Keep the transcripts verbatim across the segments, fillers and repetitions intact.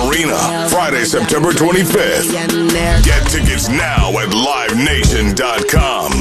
Arena, Friday, September twenty-fifth. Get tickets now at live nation dot com.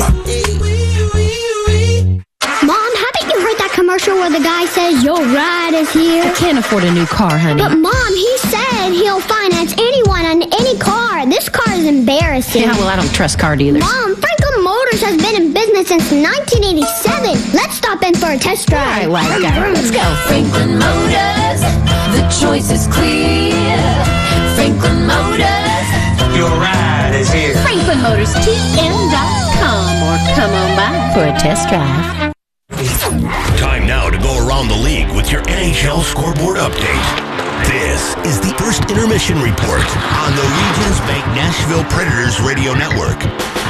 Mom, haven't you heard that commercial where the guy says your ride is here? I can't afford a new car, honey. But Mom, he said he'll finance anyone on any car. This car is embarrassing. Yeah, well, I don't trust car dealers. Mom, Franklin Motors has been in business since nineteen eighty-seven. Let's stop in for a test drive. All right, wise guy, let's go. Franklin Motors, the choice is clear. Franklin Motors, your ride is here. Franklin Motors T M dot com or come on by for a test drive. Time now to go around the league with your N H L scoreboard update. This is the first intermission report on the Regions Bank Nashville Predators radio network.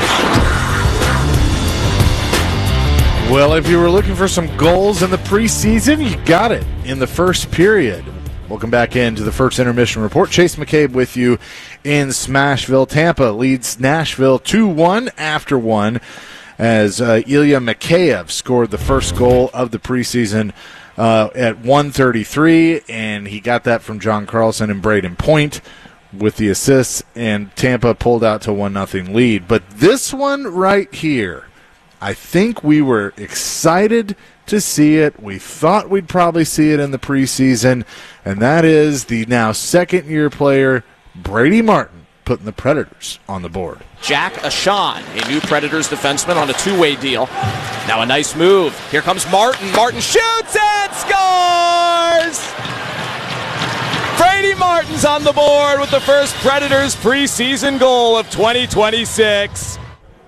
Well, if you were looking for some goals in the preseason, you got it in the first period. Welcome back into the first intermission report. Chase McCabe with you in Smashville. Tampa leads Nashville two one after one as uh, Ilya Mikheyev scored the first goal of the preseason uh, at one thirty-three, and he got that from John Carlson and Braden Point with the assists, and Tampa pulled out to one nothing lead. But this one right here, I think we were excited to see it. We thought we'd probably see it in the preseason, and that is the now second-year player, Brady Martin, putting the Predators on the board. Jack Ashan, a new Predators defenseman on a two-way deal. Now a nice move. Here comes Martin. Martin shoots and scores! Brady Martin's on the board with the first Predators preseason goal of twenty twenty-six.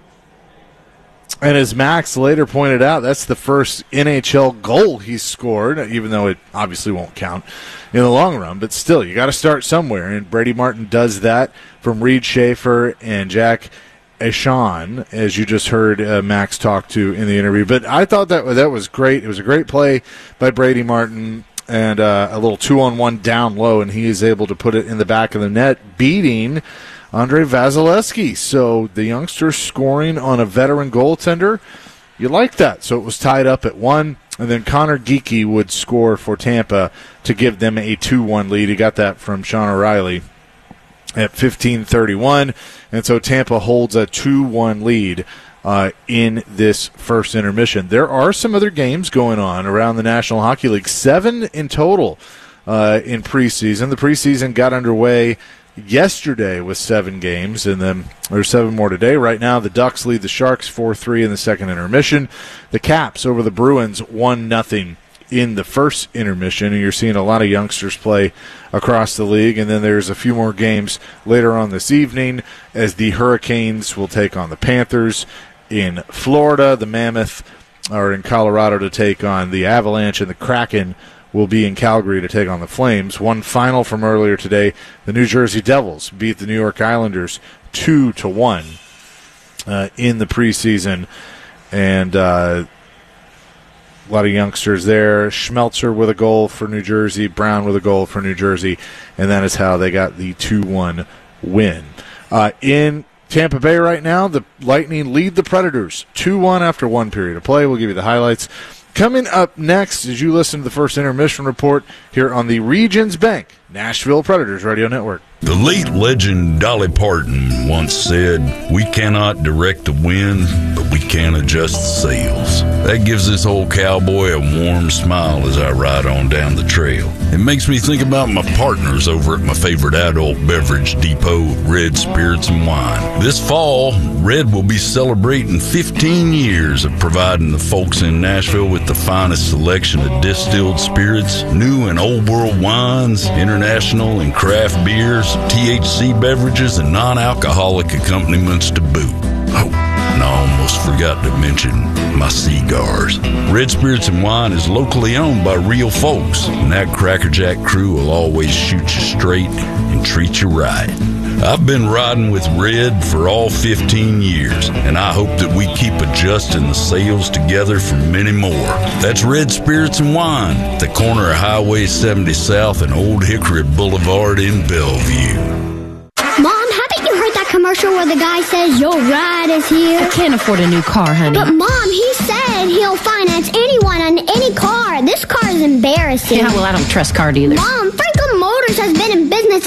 And as Max later pointed out, that's the first N H L goal he's scored, even though it obviously won't count in the long run. But still, you got to start somewhere, and Brady Martin does that from Reed Schaefer and Jack Ashan, as you just heard uh, Max talk to in the interview. But I thought that that was great. It was a great play by Brady Martin, and uh, a little two-on-one down low, and he is able to put it in the back of the net, beating Andrei Vasilevsky. So the youngster scoring on a veteran goaltender, you like that. So it was tied up at one, and then Connor Geekie would score for Tampa to give them a two one lead. He got that from Sean O'Reilly at fifteen thirty-one, and so Tampa holds a two one lead uh, in this first intermission. There are some other games going on around the National Hockey League, seven in total uh, in preseason. The preseason got underway yesterday with seven games, and then there's seven more today. Right now, the Ducks lead the Sharks four three in the second intermission. The Caps over the Bruins one nothing in the first intermission, and you're seeing a lot of youngsters play across the league. And then there's a few more games later on this evening as the Hurricanes will take on the Panthers in Florida. The Mammoth are in Colorado to take on the Avalanche, and the Kraken will be in Calgary to take on the Flames. One final from earlier today, the New Jersey Devils beat the New York Islanders two to one uh, in the preseason, and uh, a lot of youngsters there. Schmelzer with a goal for New Jersey, Brown with a goal for New Jersey, and that is how they got the two one win. Uh, in Tampa Bay right now, the Lightning lead the Predators two one after one period of play. We'll give you the highlights. Coming up next, as you listen to the first intermission report here on the Regions Bank Nashville Predators Radio Network. The late legend Dolly Parton once said, "We cannot direct the wind, but we can adjust the sails." That gives this old cowboy a warm smile as I ride on down the trail. It makes me think about my partners over at my favorite adult beverage depot, Red Spirits and Wine. This fall, Red will be celebrating fifteen years of providing the folks in Nashville with the finest selection of distilled spirits, new and old world wines, international and craft beers, T H C beverages, and non-alcoholic accompaniments to boot. Oh, and I almost forgot to mention my cigars. Red Spirits and Wine is locally owned by real folks, and that Crackerjack crew will always shoot you straight and treat you right. I've been riding with Red for all fifteen years, and I hope that we keep adjusting the sails together for many more. That's Red Spirits and Wine, at the corner of Highway seventy South and Old Hickory Boulevard in Bellevue. Mom, haven't you heard that commercial where the guy says your ride is here? I can't afford a new car, honey. But Mom, he said he'll finance anyone on any car. This car is embarrassing. Yeah, well, I don't trust car dealers. Mom, Franklin Motors has been in business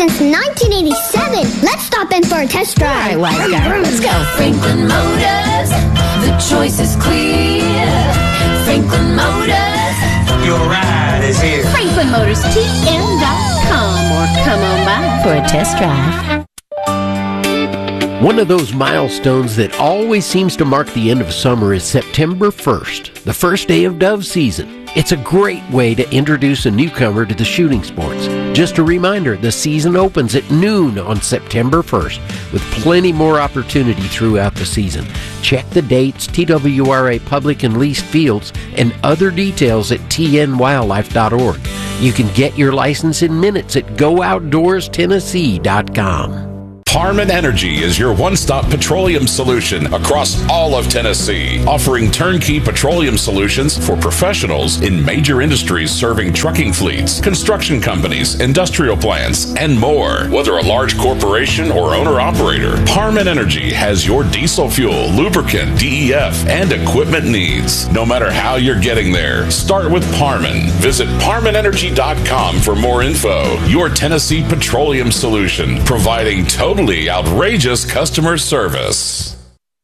since nineteen eighty-seven. Let's stop in for a test drive. All right, wise guy, let's go. Franklin Motors, the choice is clear. Franklin Motors, Your ride is here. Franklin Motors T M dot com or come on by for a test drive. One of those milestones that always seems to mark the end of summer is September first, the first day of dove season. It's a great way to introduce a newcomer to the shooting sports. Just a reminder, the season opens at noon on September first, with plenty more opportunity throughout the season. Check the dates, T W R A public and leased fields, and other details at T N wildlife dot org. You can get your license in minutes at go outdoors tennessee dot com. Harman Energy is your one-stop petroleum solution across all of Tennessee, offering turnkey petroleum solutions for professionals in major industries serving trucking fleets, construction companies, industrial plants, and more. Whether a large corporation or owner-operator, Harman Energy has your diesel fuel, lubricant, D E F, and equipment needs. No matter how you're getting there, start with Parman. Visit parman energy dot com for more info. Your Tennessee petroleum solution, providing total outrageous customer service.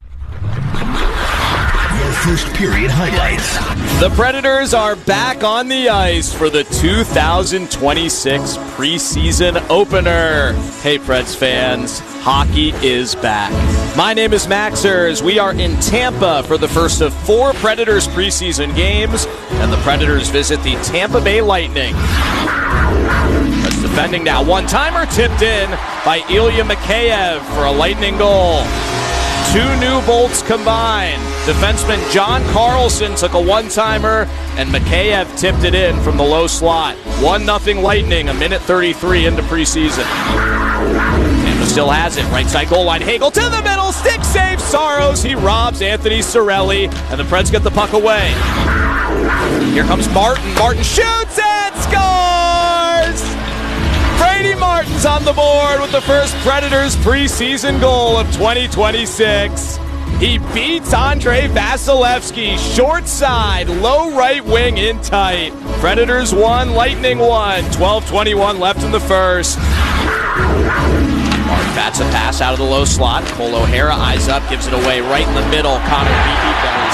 Your first period highlights. The Predators are back on the ice for the two thousand twenty-six preseason opener. Hey, Preds fans, hockey is back. My name is Maxers. We are in Tampa for the first of four Predators preseason games, and the Predators visit the Tampa Bay Lightning. That's defending now. One-timer tipped in by Ilya Mikheyev for a Lightning goal. Two new bolts combined. Defenseman John Carlson took a one-timer, and Mikheyev tipped it in from the low slot. one nothing Lightning, a minute thirty-three into preseason. Tampa still has it. Right side goal line. Hagel to the middle. Stick save. Saros. He robs Anthony Cirelli, and the Preds get the puck away. Here comes Martin. Martin shoots and scores! Brady Martin's on the board with the first Predators preseason goal of twenty twenty-six. He beats Andrei Vasilevsky, short side, low right wing in tight. Predators won, Lightning won. twelve twenty-one left in the first. Martin bats a pass out of the low slot. Cole O'Hara eyes up, gives it away right in the middle. Connor Beebe buries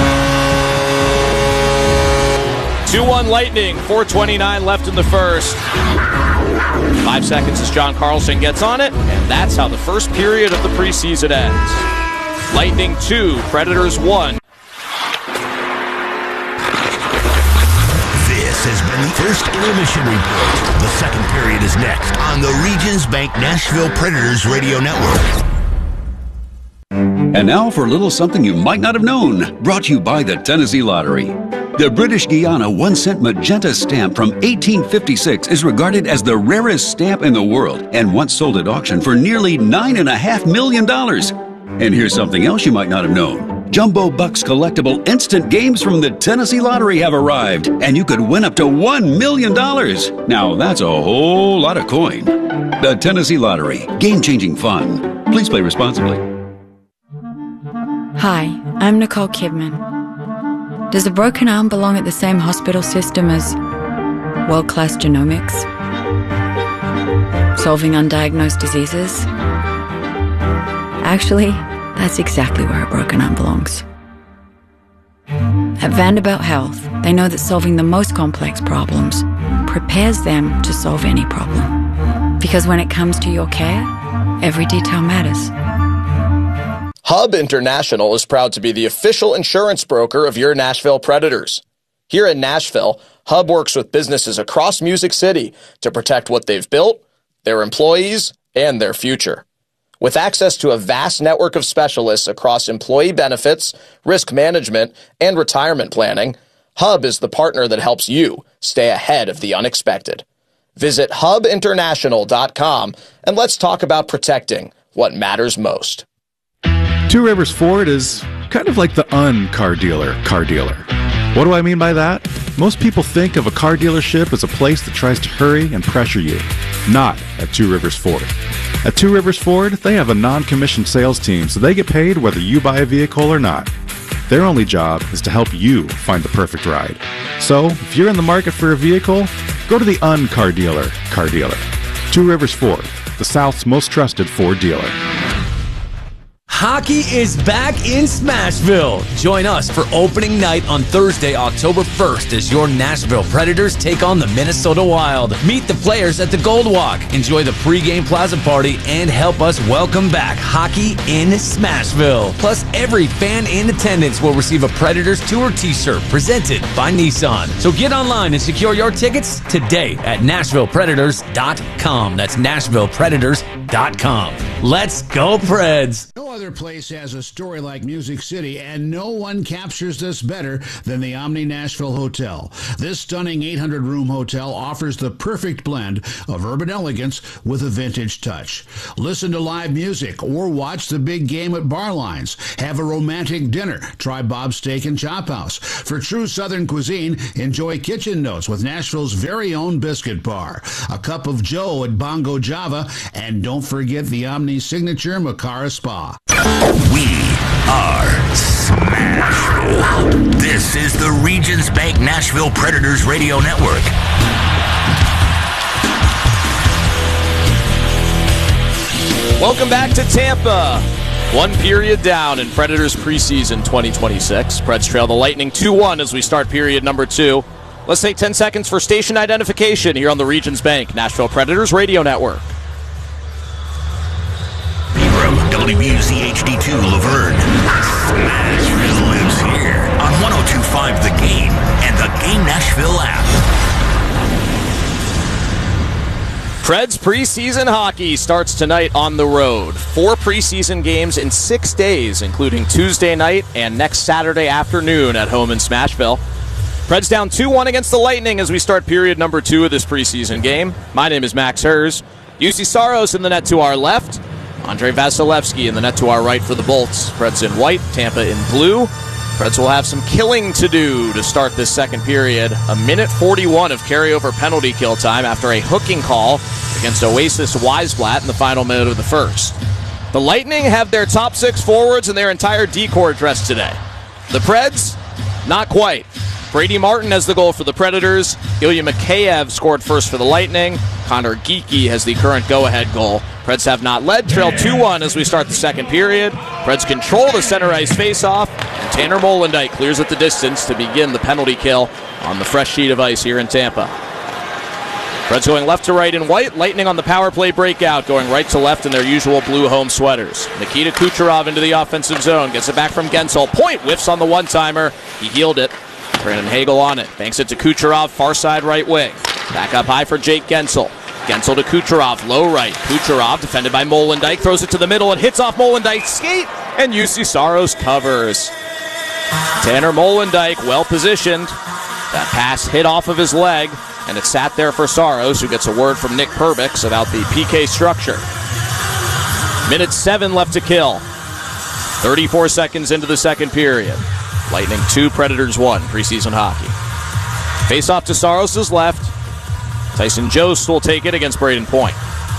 it. two one Lightning, four twenty-nine left in the first. Five seconds as John Carlson gets on it, and that's how the first period of the preseason ends. Lightning two, Predators one. This has been the first intermission report. The second period is next on the Regions Bank Nashville Predators Radio Network. And now for a little something you might not have known, brought to you by the Tennessee Lottery. The British Guiana one-cent magenta stamp from eighteen fifty-six is regarded as the rarest stamp in the world and once sold at auction for nearly nine point five million dollars. And here's something else you might not have known. Jumbo Bucks collectible instant games from the Tennessee Lottery have arrived, and you could win up to one million dollars. Now that's a whole lot of coin. The Tennessee Lottery, game-changing fun. Please play responsibly. Hi, I'm Nicole Kidman. Does a broken arm belong at the same hospital system as world-class genomics? Solving undiagnosed diseases? Actually, that's exactly where a broken arm belongs. At Vanderbilt Health, they know that solving the most complex problems prepares them to solve any problem. Because when it comes to your care, every detail matters. Hub International is proud to be the official insurance broker of your Nashville Predators. Here in Nashville, Hub works with businesses across Music City to protect what they've built, their employees, and their future. With access to a vast network of specialists across employee benefits, risk management, and retirement planning, Hub is the partner that helps you stay ahead of the unexpected. Visit hub international dot com and let's talk about protecting what matters most. Two Rivers Ford is kind of like the un-car dealer car dealer. What do I mean by that? Most people think of a car dealership as a place that tries to hurry and pressure you. Not at Two Rivers Ford. At Two Rivers Ford, they have a non-commissioned sales team, so they get paid whether you buy a vehicle or not. Their only job is to help you find the perfect ride. So, if you're in the market for a vehicle, go to the un-car dealer car dealer. Two Rivers Ford, the South's most trusted Ford dealer. Hockey is back in Smashville. Join us for opening night on Thursday, October first, as your Nashville Predators take on the Minnesota Wild. Meet the players at the Gold Walk, enjoy the pregame plaza party, and help us welcome back hockey in Smashville. Plus, every fan in attendance will receive a Predators Tour t-shirt presented by Nissan. So get online and secure your tickets today at Nashville Predators dot com. That's Nashville Predators dot com. Let's go, Preds! No other place has a story like Music City, and no one captures this better than the Omni Nashville Hotel. This stunning eight hundred room hotel offers the perfect blend of urban elegance with a vintage touch. Listen to live music or watch the big game at Barlines. Have a romantic dinner. Try Bob's Steak and Chop House. For true Southern cuisine, enjoy Kitchen Notes with Nashville's very own biscuit bar. A cup of Joe at Bongo Java, and don't forget the Omni signature Macara Spa. We are Smashville. This is the Regions Bank Nashville Predators Radio Network. Welcome back to Tampa. One period down in Predators preseason twenty twenty-six. Preds trail the Lightning two one as we start period number two. Let's take ten seconds for station identification here on the Regions Bank Nashville Predators Radio Network. W Z H D two Laverne. Smashville lives here on one oh two point five The Game and the Game Nashville app. Preds preseason hockey starts tonight on the road. Four preseason games in six days, including Tuesday night and next Saturday afternoon at home in Smashville. Preds down two one against the Lightning as we start period number two of this preseason game. My name is Max Hers. U C Saros in the net to our left. Andrei Vasilevsky in the net to our right for the Bolts. Preds in white, Tampa in blue. Preds will have some killing to do to start this second period. A minute forty-one of carryover penalty kill time after a hooking call against Oasis Weisblatt in the final minute of the first. The Lightning have their top six forwards and their entire D-corps dressed today. The Preds, not quite. Brady Martin has the goal for the Predators. Ilya Mikheyev scored first for the Lightning. Connor Geekie has the current go-ahead goal. Preds have not led, trail two one as we start the second period. Preds control the center ice faceoff, and Tanner Molendyk clears at the distance to begin the penalty kill on the fresh sheet of ice here in Tampa. Preds going left to right in white. Lightning on the power play breakout, going right to left in their usual blue home sweaters. Nikita Kucherov into the offensive zone, gets it back from Gensel. Point whiffs on the one-timer. He healed it. Brandon Hagel on it. Banks it to Kucherov, far side right wing. Back up high for Jake Gensel. Gensel to Kucherov, low right. Kucherov, defended by Molendyk, throws it to the middle and hits off Molendyk's skate, and U C Saros covers. Tanner Molendyk, well positioned. That pass hit off of his leg, and it sat there for Saros, who gets a word from Nick Perbix about the P K structure. Minute seven left to kill. thirty-four seconds into the second period. Lightning two, Predators one, preseason hockey. Face off to Saros' left. Tyson Jost will take it against Braden Point.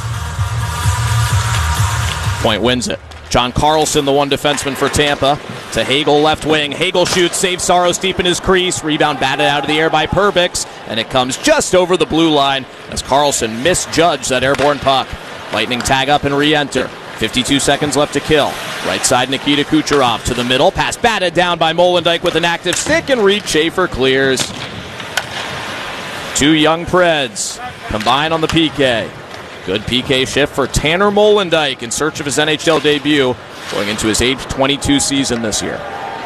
Point wins it. John Carlson, the one defenseman for Tampa, to Hagel, left wing. Hagel shoots, saves Saros deep in his crease. Rebound batted out of the air by Perbix, and it comes just over the blue line as Carlson misjudged that airborne puck. Lightning tag up and re-enter. fifty-two seconds left to kill. Right side, Nikita Kucherov to the middle. Pass batted down by Molendyk with an active stick, and Reed Schaefer clears. Two young Preds combine on the P K. Good P K shift for Tanner Molendyk in search of his N H L debut, going into his age twenty-two season this year.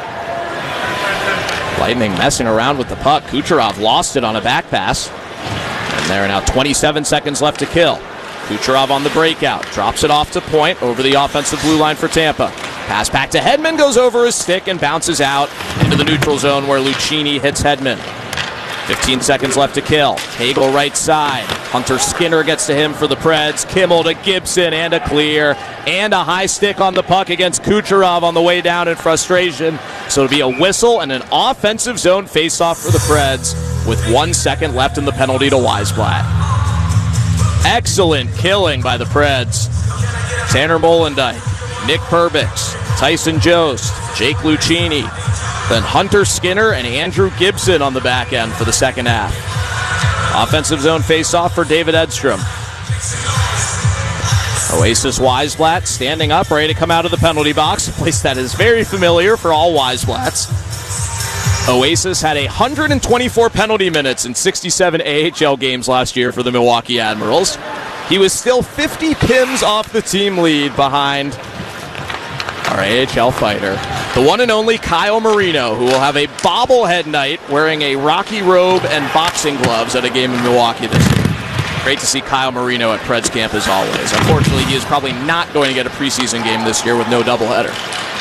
Lightning messing around with the puck. Kucherov lost it on a back pass. And there are now twenty-seven seconds left to kill. Kucherov on the breakout. Drops it off to Point over the offensive blue line for Tampa. Pass back to Hedman, goes over his stick and bounces out into the neutral zone where Lucchini hits Hedman. fifteen seconds left to kill. Hagel right side. Hunter Skinner gets to him for the Preds. Kimmel to Gibson and a clear. And a high stick on the puck against Kucherov on the way down in frustration. So it'll be a whistle and an offensive zone faceoff for the Preds with one second left in the penalty to Weisblatt. Excellent killing by the Preds. Tanner Molendyk, Nick Perbix, Tyson Jost, Jake Lucchini, then Hunter Skinner and Andrew Gibson on the back end for the second half. Offensive zone face-off for David Edstrom. Oasis Weisblatt standing up, ready to come out of the penalty box, a place that is very familiar for all Weisblatts. Oasis had one hundred twenty-four penalty minutes in sixty-seven A H L games last year for the Milwaukee Admirals. He was still fifty P I Ms off the team lead behind our A H L fighter, the one and only Kyle Marino, who will have a bobblehead night wearing a Rocky robe and boxing gloves at a game in Milwaukee this year. Great to see Kyle Marino at Preds camp as always. Unfortunately, he is probably not going to get a preseason game this year with no doubleheader.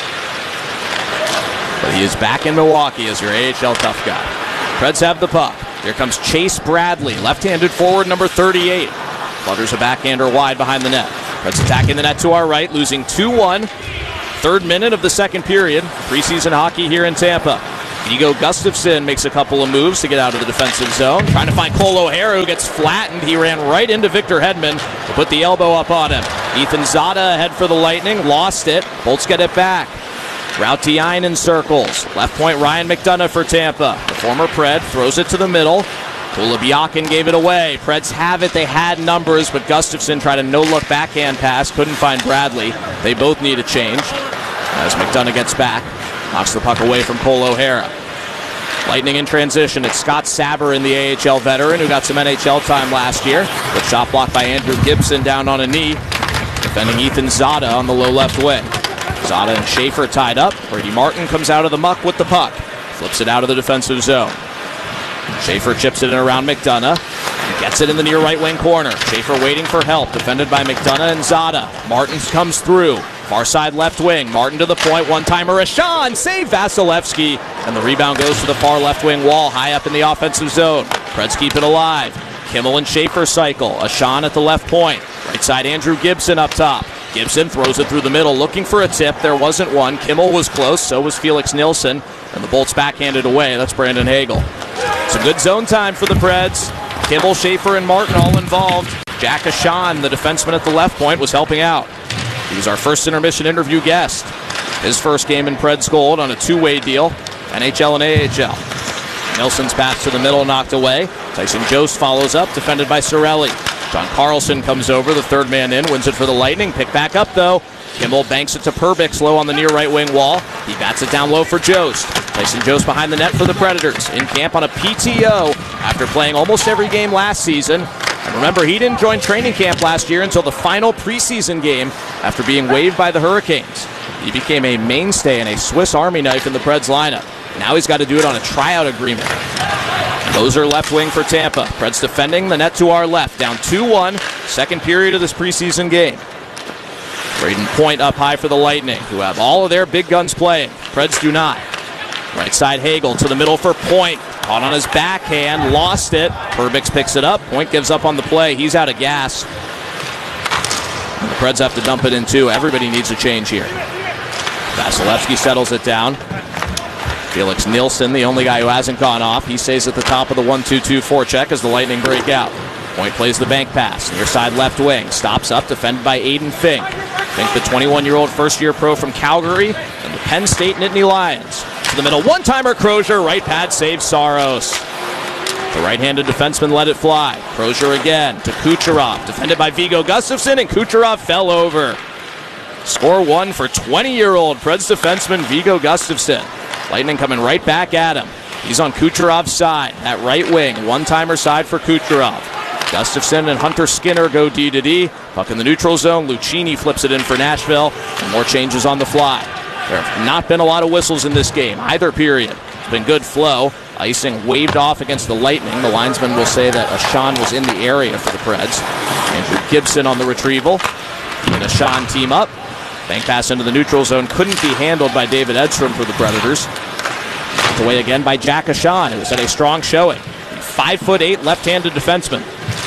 But he is back in Milwaukee as your A H L tough guy. Preds have the puck. Here comes Chase Bradley, left-handed forward, number thirty-eight. Flutters a backhander wide behind the net. Preds attacking the net to our right, losing two one. Third minute of the second period. Preseason hockey here in Tampa. Viggo Gustafsson makes a couple of moves to get out of the defensive zone. Trying to find Cole O'Hara, who gets flattened. He ran right into Victor Hedman to put the elbow up on him. Ethan Zada ahead for the Lightning. Lost it. Bolts get it back. Rautiainen circles. Left point Ryan McDonough for Tampa. The former Pred throws it to the middle. Kulabyakin gave it away. Preds have it. They had numbers, but Gustafsson tried a no-look backhand pass. Couldn't find Bradley. They both need a change. As McDonough gets back, knocks the puck away from Cole O'Hara. Lightning in transition. It's Scott Saber, in the A H L veteran, who got some N H L time last year. Good shot blocked by Andrew Gibson down on a knee. Defending Ethan Zada on the low left wing. Zada and Schaefer tied up. Brady Martin comes out of the muck with the puck. Flips it out of the defensive zone. Schaefer chips it in around McDonough. Gets it in the near right wing corner. Schaefer waiting for help. Defended by McDonough and Zada. Martin comes through. Far side left wing. Martin to the point. One-timer. Ashan. Save Vasilevsky. And the rebound goes to the far left wing wall. High up in the offensive zone. Preds keep it alive. Kimmel and Schaefer cycle. Ashan at the left point. Right side Andrew Gibson up top. Gibson throws it through the middle, looking for a tip. There wasn't one. Kimmel was close, so was Felix Nilsson. And the Bolts backhanded away. That's Brandon Hagel. It's a good zone time for the Preds. Kimmel, Schaefer, and Martin all involved. Jack Ashan, the defenseman at the left point, was helping out. He was our first intermission interview guest. His first game in Preds Gold on a two-way deal, N H L and A H L. Nilsson's pass to the middle, knocked away. Tyson Jost follows up, defended by Cirelli. John Carlson comes over, the third man in, wins it for the Lightning. Pick back up, though. Kimmel banks it to Perbix low on the near right wing wall. He bats it down low for Jost. Tyson Jost behind the net for the Predators. In camp on a P T O after playing almost every game last season. And remember, he didn't join training camp last year until the final preseason game after being waived by the Hurricanes. He became a mainstay and a Swiss Army knife in the Preds lineup. Now he's got to do it on a tryout agreement. Moser left wing for Tampa. Preds defending the net to our left. Down two one. Second period of this preseason game. Braden Point up high for the Lightning, who have all of their big guns playing. Preds do not. Right side Hagel to the middle for Point. Caught on his backhand. Lost it. Perbix picks it up. Point gives up on the play. He's out of gas. And the Preds have to dump it in too. Everybody needs a change here. Vasilevsky settles it down. Felix Nilsson, the only guy who hasn't gone off. He stays at the top of the one two two forecheck as the Lightning break out. Point plays the bank pass. Near side left wing. Stops up, defended by Aiden Fink. Fink, the twenty-one-year-old first-year pro from Calgary and the Penn State Nittany Lions. To the middle, one-timer Crozier. Right pad saves Saros. The right-handed defenseman let it fly. Crozier again to Kucherov. Defended by Viggo Gustafsson, and Kucherov fell over. Score one for twenty-year-old Preds defenseman Viggo Gustafsson. Lightning coming right back at him. He's on Kucherov's side. That right wing, one-timer side for Kucherov. Gustafsson and Hunter Skinner go D to D. Puck in the neutral zone. Lucchini flips it in for Nashville. And more changes on the fly. There have not been a lot of whistles in this game, either period. It's been good flow. Icing waved off against the Lightning. The linesman will say that Ashan was in the area for the Preds. Andrew Gibson on the retrieval. He and Ashan team up. Bank pass into the neutral zone couldn't be handled by David Edstrom for the Predators. Knocked away again by Jack Ashan, who was at a strong showing. Five foot eight left-handed defenseman.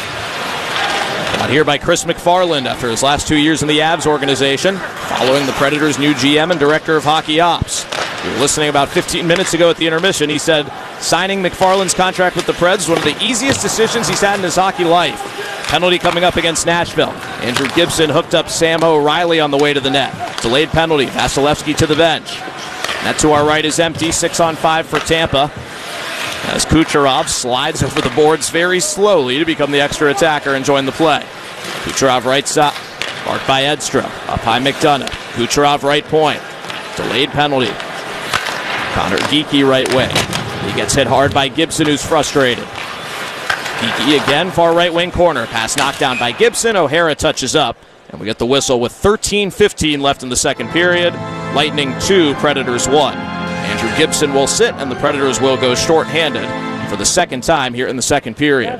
Out here by Chris McFarland after his last two years in the Avs organization, following the Predators' new G M and Director of Hockey Ops. We were listening about fifteen minutes ago at the intermission. He said signing McFarland's contract with the Preds is one of the easiest decisions he's had in his hockey life. Penalty coming up against Nashville. Andrew Gibson hooked up Sam O'Reilly on the way to the net. Delayed penalty. Vasilevsky to the bench. Net to our right is empty. Six on five for Tampa. As Kucherov slides over the boards very slowly to become the extra attacker and join the play. Kucherov right side. Marked by Edstrom. Up high McDonough. Kucherov right point. Delayed penalty. Connor Geekie right wing. He gets hit hard by Gibson, who's frustrated. Geekie again, far right wing corner. Pass knocked down by Gibson. O'Hara touches up. And we get the whistle with thirteen fifteen left in the second period. Lightning two, Predators one. Andrew Gibson will sit, and the Predators will go shorthanded for the second time here in the second period.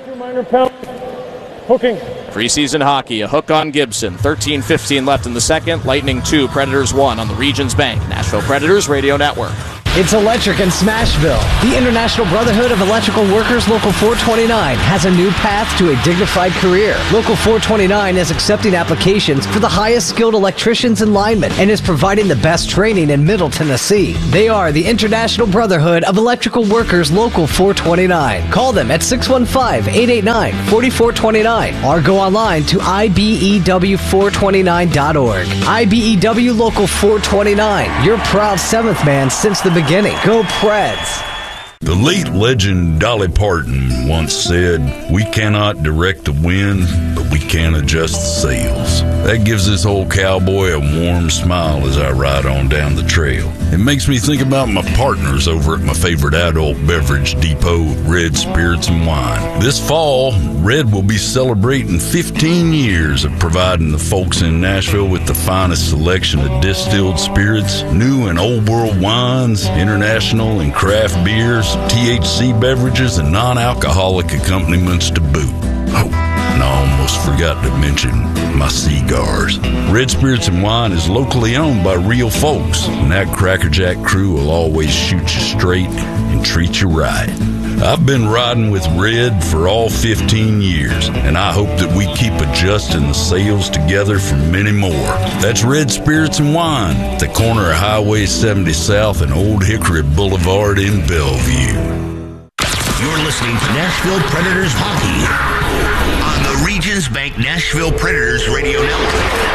Hooking. Preseason hockey, a hook on Gibson. thirteen fifteen left in the second. Lightning two, Predators one on the Regions Bank Nashville Predators Radio Network. It's electric in Smashville. The International Brotherhood of Electrical Workers Local four twenty-nine has a new path to a dignified career. Local four twenty-nine is accepting applications for the highest skilled electricians and linemen and is providing the best training in Middle Tennessee. They are the International Brotherhood of Electrical Workers Local four twenty-nine. Call them at six one five, eight eight nine, four four two nine or go online to I B E W four twenty-nine dot org. I B E W Local four twenty-nine, your proud seventh man since the beginning. Go Preds! The late legend Dolly Parton once said, "We cannot direct the wind, but we can adjust the sails." That gives this old cowboy a warm smile as I ride on down the trail. It makes me think about my partners over at my favorite adult beverage depot, Red Spirits and Wine. This fall, Red will be celebrating fifteen years of providing the folks in Nashville with the finest selection of distilled spirits, new and old world wines, international and craft beers, T H C beverages, and non-alcoholic accompaniments to boot. Oh, and I almost forgot to mention my cigars. Red Spirits and Wine is locally owned by real folks, and that Crackerjack crew will always shoot you straight and treat you right. I've been riding with Red for all fifteen years, and I hope that we keep adjusting the sails together for many more. That's Red Spirits and Wine, at the corner of Highway seventy South and Old Hickory Boulevard in Bellevue. You're listening to Nashville Predators Hockey on the Regions Bank Nashville Predators Radio Network.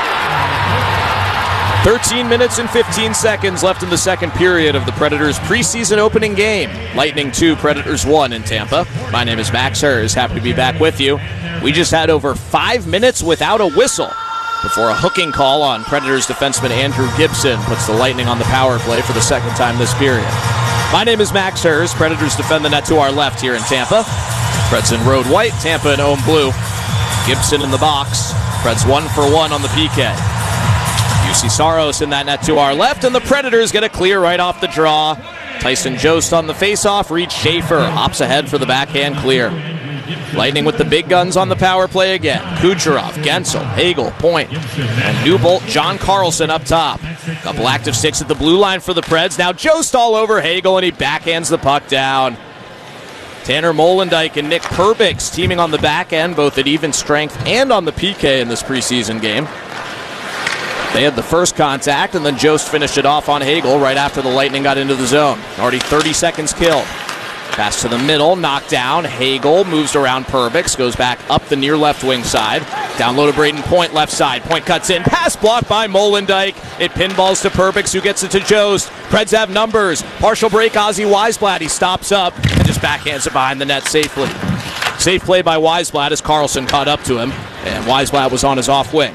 thirteen minutes and fifteen seconds left in the second period of the Predators' preseason opening game. Lightning two, Predators one in Tampa. My name is Max Hers. Happy to be back with you. We just had over five minutes without a whistle before a hooking call on Predators defenseman Andrew Gibson puts the Lightning on the power play for the second time this period. My name is Max Hers. Predators defend the net to our left here in Tampa. Preds in road white, Tampa in own blue. Gibson in the box. Preds one for one on the P K. U C Saros in that net to our left, and the Predators get a clear right off the draw. Tyson Jost on the faceoff. Reed Schaefer hops ahead for the backhand clear. Lightning with the big guns on the power play again. Kucherov, Gensel, Hagel, Point, and Newbolt, John Carlson up top. Couple active sticks at the blue line for the Preds. Now Jost all over Hagel, and he backhands the puck down. Tanner Molendyk and Nick Perbix teaming on the back end, both at even strength and on the P K in this preseason game. They had the first contact, and then Jost finished it off on Hagel right after the Lightning got into the zone. Already thirty seconds killed. Pass to the middle, knocked down. Hagel moves around Perbix, goes back up the near left wing side. Down low to Braden Point, left side. Point cuts in. Pass blocked by Molendyk. It pinballs to Perbix, who gets it to Jost. Preds have numbers. Partial break, Ozzy Weisblatt. He stops up and just backhands it behind the net safely. Safe play by Weisblatt as Carlson caught up to him, and Weisblatt was on his off wing.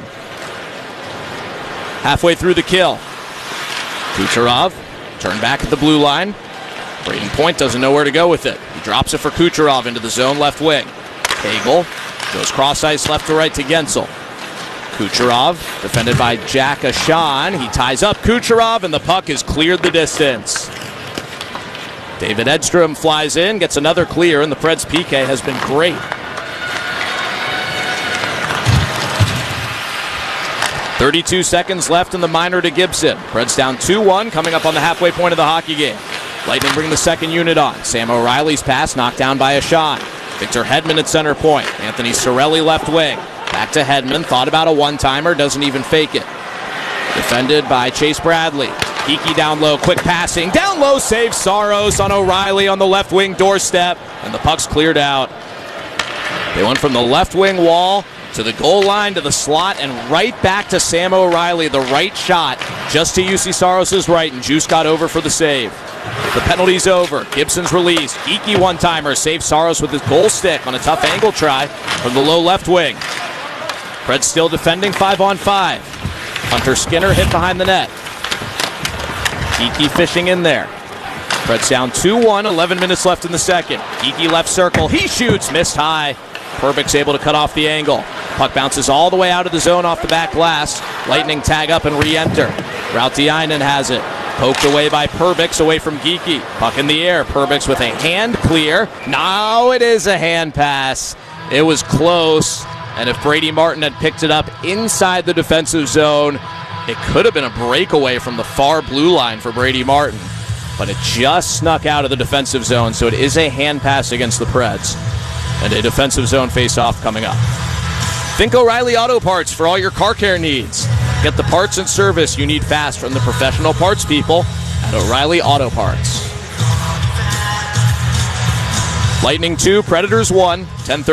Halfway through the kill. Kucherov, turn back at the blue line. Braden Point doesn't know where to go with it. He drops it for Kucherov into the zone left wing. Hagel goes cross ice left to right to Gensel. Kucherov, defended by Jack Ashan. He ties up Kucherov, and the puck has cleared the distance. David Edstrom flies in, gets another clear, and the Preds' P K has been great. thirty-two seconds left in the minor to Gibson. Preds down two one, coming up on the halfway point of the hockey game. Lightning bring the second unit on. Sam O'Reilly's pass knocked down by Ashan. Victor Hedman at center point. Anthony Cirelli left wing. Back to Hedman. Thought about a one-timer. Doesn't even fake it. Defended by Chase Bradley. Geekie down low. Quick passing. Down low saves Saros on O'Reilly on the left wing doorstep. And the puck's cleared out. They went from the left wing wall to the goal line, to the slot, and right back to Sam O'Reilly. The right shot just to U C Saros' right, and Juice got over for the save. The penalty's over. Gibson's released. Geeky one-timer saves Saros with his goal stick on a tough angle try from the low left wing. Preds still defending five on five. Hunter Skinner hit behind the net. Geeky fishing in there. Preds down two one, eleven minutes left in the second. Geeky left circle. He shoots, missed high. Perbix able to cut off the angle. Puck bounces all the way out of the zone off the back glass. Lightning tag up and re-enter. Rautiainen has it. Poked away by Perbix, away from Geeky. Puck in the air. Perbix with a hand clear. Now it is a hand pass. It was close. And if Brady Martin had picked it up inside the defensive zone, it could have been a breakaway from the far blue line for Brady Martin. But it just snuck out of the defensive zone, so it is a hand pass against the Preds. And a defensive zone face-off coming up. Think O'Reilly Auto Parts for all your car care needs. Get the parts and service you need fast from the professional parts people at O'Reilly Auto Parts. Lightning two, Predators one, ten thirty.